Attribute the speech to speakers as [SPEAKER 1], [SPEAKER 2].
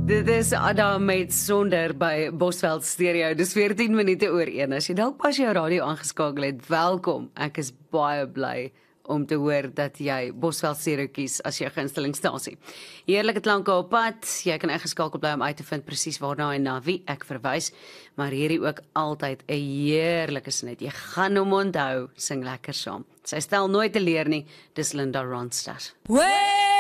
[SPEAKER 1] Dit is Adam met Sonder by Bosveld Stereo. Dis 14 minute oor 1. As jy dalk pas jou radio aangeskakel het, welkom. Ek is baie bly om te hoor dat jy Bosveld Stereo kies as jou gunstelingstasie. Heerlike klanke op pad. Jy kan ingeskakel bly om uit te vind presies waarna en na wie ek verwys, maar hierdie ook altyd 'n heerlike snet. Jy gaan hom onthou, sing lekker saam. Sy stel nooit teleur nie. Dis Linda Ronstadt.